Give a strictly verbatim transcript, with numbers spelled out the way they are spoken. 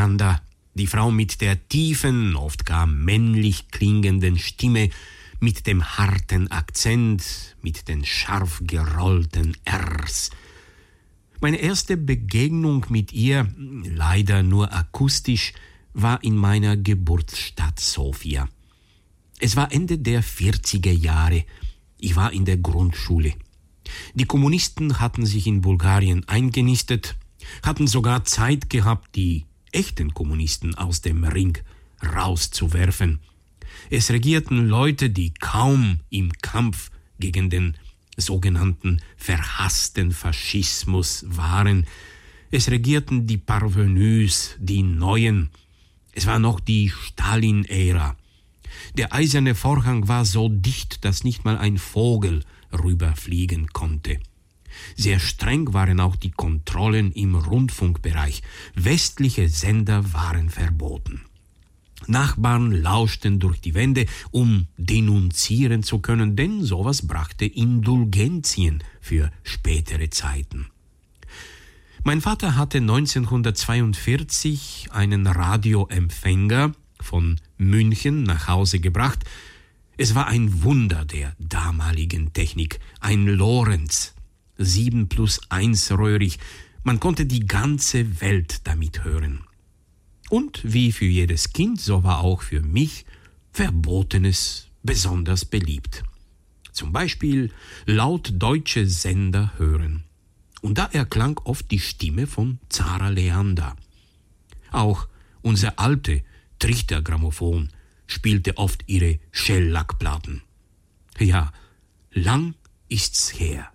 Leander, die Frau mit der tiefen, oft gar männlich klingenden Stimme, mit dem harten Akzent, mit den scharf gerollten R's. Meine erste Begegnung mit ihr, leider nur akustisch, war in meiner Geburtsstadt Sofia. Es war Ende der vierziger Jahre. Ich war in der Grundschule. Die Kommunisten hatten sich in Bulgarien eingenistet, hatten sogar Zeit gehabt, die echten Kommunisten aus dem Ring rauszuwerfen. Es regierten Leute, die kaum im Kampf gegen den sogenannten verhassten Faschismus waren. Es regierten die Parvenus, die Neuen. Es war noch die Stalin-Ära. Der eiserne Vorhang war so dicht, dass nicht mal ein Vogel rüberfliegen konnte. Sehr streng waren auch die Kontrollen im Rundfunkbereich. Westliche Sender waren verboten. Nachbarn lauschten durch die Wände, um denunzieren zu können, denn sowas brachte Indulgenzien für spätere Zeiten. Mein Vater hatte neunzehnhundertzweiundvierzig einen Radioempfänger von München nach Hause gebracht. Es war ein Wunder der damaligen Technik, ein Lorenz, sieben plus eins röhrig. Man konnte die ganze Welt damit hören. Und wie für jedes Kind, so war auch für mich Verbotenes besonders beliebt. Zum Beispiel laut deutsche Sender hören. Und da erklang oft die Stimme von Zara Leander. Auch unser alte Trichtergrammophon spielte oft ihre Schellackplatten. Ja, lang ist's her.